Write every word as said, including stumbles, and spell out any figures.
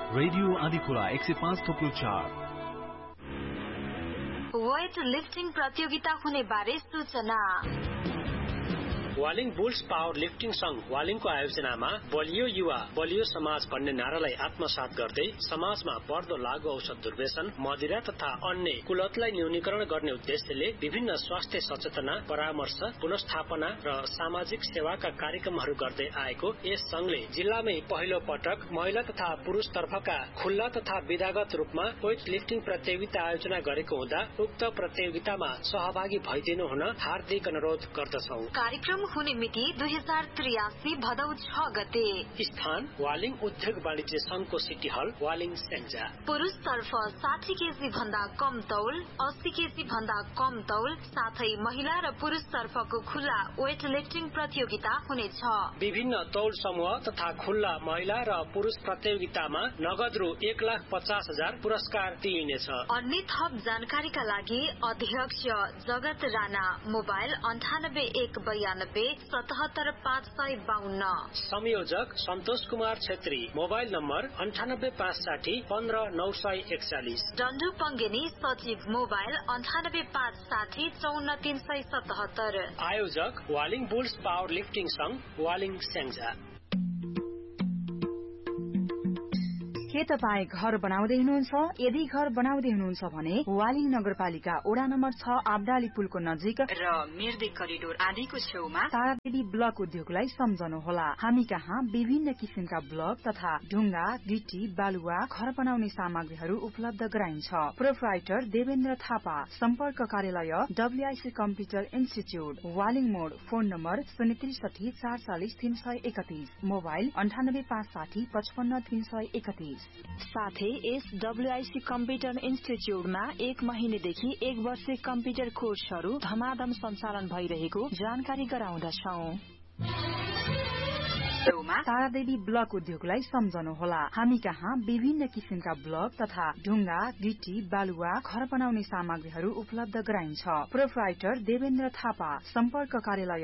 Radio Adhikhola एक सय पाँच थोप्लो चार। वेट लिफ्टिङ प्रतियोगिता हुने बारे सूचना। वालिङ बुल्स पावर लिफ्टिङ संघ वालिङको आयोजनामा बलियो युवा बलियो समाज भन्ने नारालाई आत्मसात गर्दै समाजमा बढ्दो लागु औषध दुर्व्यसन, मदिरा तथा अन्य कुलतलाई न्यूनीकरण गर्ने उद्देश्यले विभिन्न स्वास्थ्य सचेतना, परामर्श, पुनस्थापना र सामाजिक सेवाका कार्यक्रमहरू गर्दै आएको यस संघले जिल्लामै पहिलो पटक महिला तथा पुरुष तर्फका खुल्ला तथा विधागत रूपमा वेट लिफ्टिङ प्रतियोगिता आयोजना गरेको हुँदा उक्त प्रतियोगितामा सहभागी भइदिनु हुन हार्दिक अनुरोध गर्दछौ। कार्यक्रम हुने मिति दुई हजार त्रियासी भदौ छ गते। स्थान वालिङ उद्योग वाणिज्य संघको सिटी हल वालिङ स्याङ्जा। पुरुष तर्फ साठी केजी भन्दा कम तौल, अस्सी केजी भन्दा कम तौल साथै महिला र पुरुष तर्फको खुल्ला वेट लिफ्टिङ प्रतियोगिता हुनेछ। विभिन्न तौल समूह तथा खुल्ला महिला र पुरुष प्रतियोगितामा नगद रु एक लाख पचास हजार पुरस्कार दिइनेछ। अन्य थप जानकारीका लागि अध्यक्ष जगत राणा, मोबाइल अन्ठानब्बे एक बयानब्बे सतहत्तर पाँच सय बाहन्न। संयोजक सन्तोष कुमार छेत्री, मोबाइल नम्बर अन्ठानब्बे पाँच साठी पन्ध्र नौ सय एकचालिस। डन्डु पङ्गेनी सचिव, मोबाइल अन्ठानब्बे पाँच साठी चौन्न तीन सय सतहत्तर। आयोजक वालिङ बुल्स पावर लिफ्टिङ संघ वालिङ स्याङ्जा। के तपाईँ घर बनाउँदै हुनुहुन्छ? यदि घर बनाउँदै हुनुहुन्छ भने वालिङ नगरपालिका वडा नम्बर छ आबडाली पुलको नजिक र मिर्दे करिडोर आदिको छेउमा तारादेवी ब्लक उद्योगलाई सम्झनुहोला। हामी कहाँ विभिन्न किसिमका ब्लक तथा ढुङ्गा, गिटी, बालुवा, घर बनाउने सामग्रीहरू उपलब्ध गराइन्छ। प्रोप्राइटर देवेन्द्र थापा, सम्पर्क कार्यालय डब्ल्यूआईसी कम्प्युटर इन्स्टिच्यूट, वालिङ मोड, फोन नम्बर शून्य त्रिसठी चार चालिस तीन सय एकतीस, मोबाइल अन्ठानब्बे पाँच साठी पचपन्न तीन सय एकतीस। साथै यस डब्ल्यूआईसी कम्प्युटर इन्स्टिच्यूटमा एक महिनेदेखि एक वर्षे कम्प्युटर कोर्सहरू धमाधम सञ्चालन भइरहेको जानकारी गराउँदछौ। तारादेवी ब्लक उद्योगलाई सम्झनुहोला। हामी कहाँ विभिन्न किसिमका ब्लक तथा ढुङ्गा, गिटी, बालुवा, घर बनाउने सामग्रीहरू उपलब्ध गराइन्छ। प्रोप्राइटर देवेन्द्र थापा, सम्पर्क कार्यालय